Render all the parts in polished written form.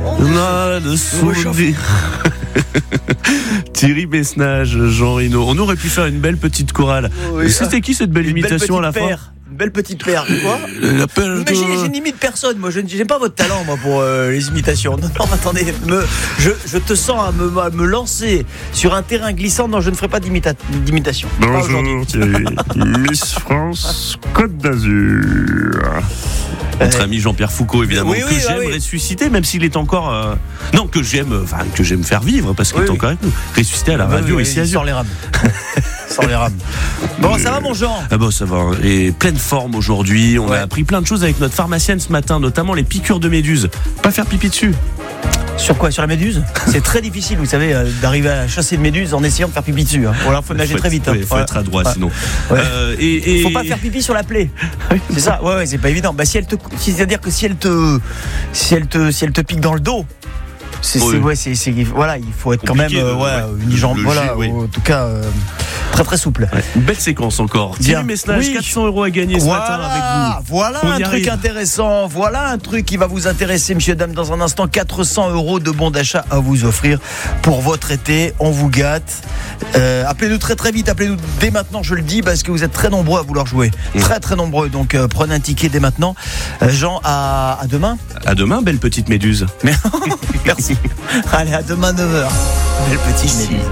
On a le souvenir. Thierry Besnage, Jean Reno. On aurait pu faire une belle petite chorale. Oui, c'était qui cette belle imitation à la fin? Une belle petite paire, quoi. Mais je n'imite personne, moi. Je n'ai pas votre talent, moi, pour les imitations. Non, attendez. Je te sens à me lancer sur un terrain glissant. Non, je ne ferai pas d'imitation. Bonjour, Thierry. Miss France, Côte d'Azur. Notre ami Jean-Pierre Foucault, évidemment, que j'aime ressusciter, même s'il est encore... Non, que j'aime faire vivre, parce qu'il est encore avec nous. Ressusciter à la radio, ici à Azur. Sans les rames. Sans les rames. Bon, ça va, mon Jean? Ah bon, ça va. Et pleine forme aujourd'hui. On a appris plein de choses avec notre pharmacienne ce matin, notamment les piqûres de méduses. Pas faire pipi dessus. Sur quoi? Sur la méduse? C'est très difficile, vous savez, d'arriver à chasser une méduse en essayant de faire pipi dessus. Voilà, faut nager très vite. Il faut être adroit, sinon. Faut pas faire pipi sur la plaie. C'est ça. Ouais, c'est pas évident. C'est-à-dire que si elle te pique dans le dos. Voilà, il faut être quand même une jambe. Voilà, en tout cas. Très très souple. Une belle séquence encore. Thierry Besnage, 400 € à gagner ce matin avec vous. Voilà un truc intéressant. Voilà un truc qui va vous intéresser, messieurs, dames, dans un instant. 400 € de bons d'achat à vous offrir pour votre été. On vous gâte. Appelez-nous très très vite. Appelez-nous dès maintenant, je le dis, parce que vous êtes très nombreux à vouloir jouer. Très très nombreux. Donc prenez un ticket dès maintenant. Jean, à demain. À demain, belle petite méduse. Merci. Allez, à demain 9h. Belle petite méduse.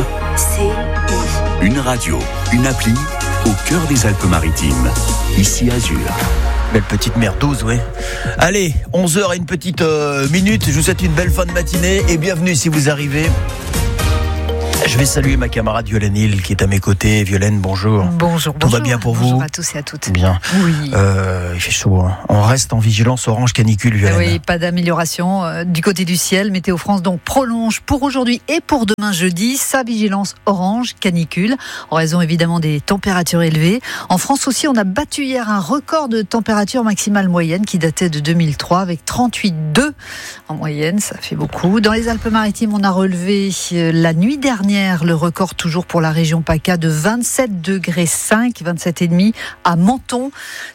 Une radio, une appli au cœur des Alpes-Maritimes. Ici Azur. Belle petite merdouse, ouais. Allez, 11h et une petite minute. Je vous souhaite une belle fin de matinée et bienvenue si vous arrivez. Je vais saluer ma camarade Violaine Hill qui est à mes côtés. Violaine, bonjour. Bonjour. Tout va bien pour vous? Bonjour à tous et à toutes. Bien. Oui. Il fait chaud. Hein. On reste en vigilance orange canicule, Violaine. Oui, pas d'amélioration du côté du ciel. Météo France donc prolonge pour aujourd'hui et pour demain jeudi sa vigilance orange canicule en raison évidemment des températures élevées. En France aussi, on a battu hier un record de température maximale moyenne qui datait de 2003 avec 38,2 en moyenne. Ça fait beaucoup. Dans les Alpes-Maritimes, on a relevé la nuit dernière le record toujours pour la région PACA de 27,5 degrés, 27,5 à Menton,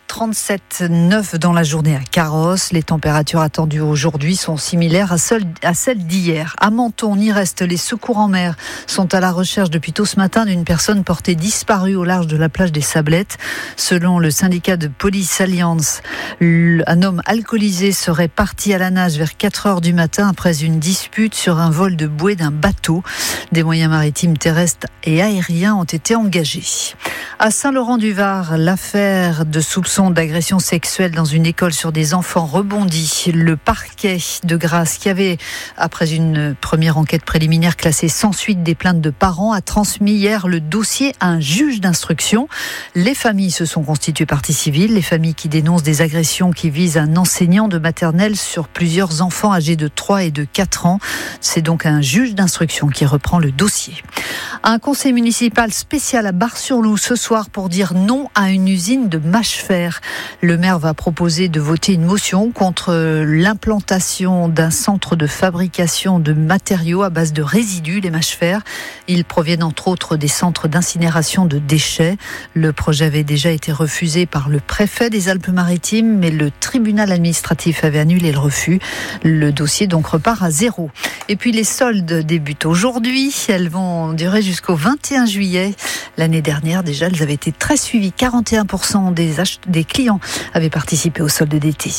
37,9 dans la journée à Carrosse. Les températures attendues aujourd'hui sont similaires à celles d'hier. À Menton, on y reste. Les secours en mer sont à la recherche depuis tôt ce matin d'une personne portée disparue au large de la plage des Sablettes. Selon le syndicat de Police Alliance, un homme alcoolisé serait parti à la nage vers 4h du matin après une dispute sur un vol de bouée d'un bateau. Des moyens maritimes, terrestres et aériens ont été engagés. À Saint-Laurent-du-Var, l'affaire de soupçon d'agression sexuelle dans une école sur des enfants rebondit. Le parquet de Grasse, qui avait, après une première enquête préliminaire classée sans suite des plaintes de parents, a transmis hier le dossier à un juge d'instruction. Les familles se sont constituées partie civile, les familles qui dénoncent des agressions qui visent un enseignant de maternelle sur plusieurs enfants âgés de 3 et de 4 ans. C'est donc un juge d'instruction qui reprend le dossier. Un conseil municipal spécial à Bar-sur-Loup ce soir pour dire non à une usine de mâche-fer. Le maire va proposer de voter une motion contre l'implantation d'un centre de fabrication de matériaux à base de résidus, les mâche-fer. Ils proviennent entre autres des centres d'incinération de déchets. Le projet avait déjà été refusé par le préfet des Alpes-Maritimes, mais le tribunal administratif avait annulé le refus. Le dossier donc repart à 0. Et puis les soldes débutent aujourd'hui. Elles vont durer jusqu'au 21 juillet. L'année dernière, déjà, elles avaient été très suivies. 41% des clients avaient participé aux soldes d'été.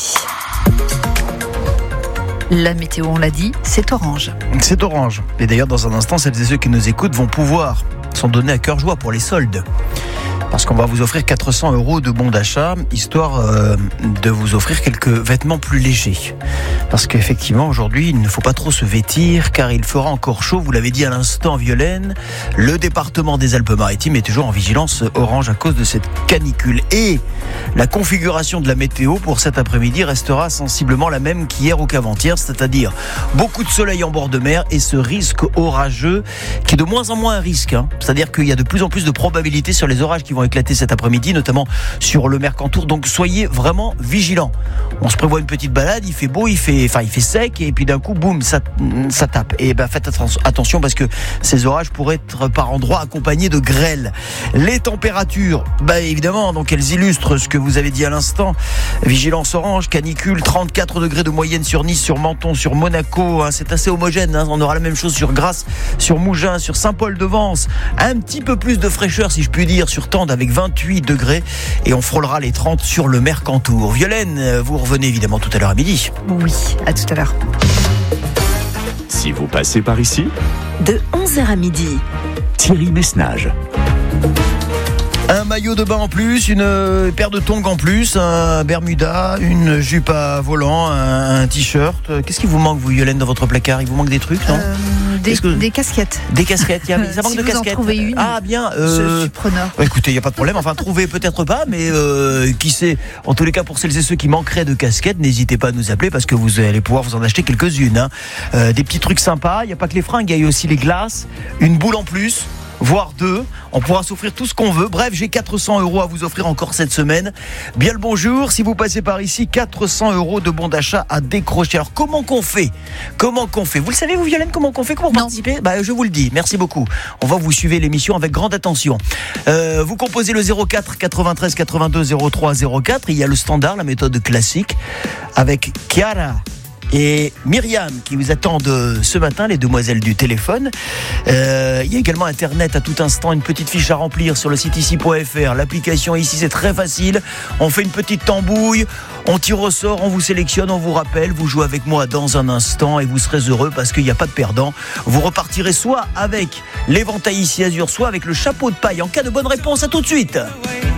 La météo, on l'a dit, c'est orange. C'est orange. Et d'ailleurs, dans un instant, celles et ceux qui nous écoutent vont pouvoir s'en donner à cœur joie pour les soldes. Parce qu'on va vous offrir 400 € de bons d'achat, histoire de vous offrir quelques vêtements plus légers. Parce qu'effectivement, aujourd'hui, il ne faut pas trop se vêtir, car il fera encore chaud. Vous l'avez dit à l'instant, Violaine, le département des Alpes-Maritimes est toujours en vigilance orange à cause de cette canicule. Et la configuration de la météo pour cet après-midi restera sensiblement la même qu'hier ou qu'avant-hier, c'est-à-dire beaucoup de soleil en bord de mer et ce risque orageux qui est de moins en moins un risque. C'est-à-dire qu'il y a de plus en plus de probabilités sur les orages qui vont vont éclater cet après-midi, notamment sur le Mercantour. Donc soyez vraiment vigilants. On se prévoit une petite balade, il fait beau, il fait sec, et puis d'un coup, boum, ça tape. Et faites attention parce que ces orages pourraient être par endroits accompagnés de grêle. Les températures, évidemment, donc elles illustrent ce que vous avez dit à l'instant. Vigilance orange, canicule, 34 degrés de moyenne sur Nice, sur Menton, sur Monaco. C'est assez homogène. On aura la même chose sur Grasse, sur Mougins, sur Saint-Paul-de-Vence. Un petit peu plus de fraîcheur, si je puis dire, sur Tende avec 28 degrés. Et on frôlera les 30 sur le Mercantour. Violaine, vous revenez évidemment tout à l'heure à midi. Oui, à tout à l'heure. Si vous passez par ici, de 11h à midi, Thierry Messnage. Un maillot de bain en plus, une paire de tongs en plus, un bermuda, une jupe à volant, un t-shirt. Qu'est-ce qui vous manque, vous, Violaine, dans votre placard? Il vous manque des trucs, non? Des casquettes. Des casquettes, ça manque si de vous casquettes. En trouvez une, ah bien, je suis preneur. Écoutez, il n'y a pas de problème. Enfin, trouver peut-être pas, mais qui sait. En tous les cas, pour celles et ceux qui manqueraient de casquettes, n'hésitez pas à nous appeler parce que vous allez pouvoir vous en acheter quelques-unes. Des petits trucs sympas. Il n'y a pas que les fringues, il y a aussi les glaces, une boule en plus, voire 2. On pourra s'offrir tout ce qu'on veut. Bref, j'ai 400 € à vous offrir encore cette semaine. Bien le bonjour. Si vous passez par ici, 400 € de bons d'achat à décrocher. Alors, comment qu'on fait? Vous le savez, vous, Violaine, comment qu'on fait? Comment participer? Je vous le dis. Merci beaucoup. On va vous suivre l'émission avec grande attention. Vous composez le 04 93 82 03 04. Il y a le standard, la méthode classique, avec Chiara et Myriam qui vous attendent ce matin, les demoiselles du téléphone. Il y a également Internet à tout instant, une petite fiche à remplir sur le site ici.fr. L'application ici, c'est très facile. On fait une petite tambouille, on tire au sort, on vous sélectionne, on vous rappelle, vous jouez avec moi dans un instant et vous serez heureux parce qu'il n'y a pas de perdant. Vous repartirez soit avec l'éventail ici Azur, soit avec le chapeau de paille. En cas de bonne réponse, à tout de suite.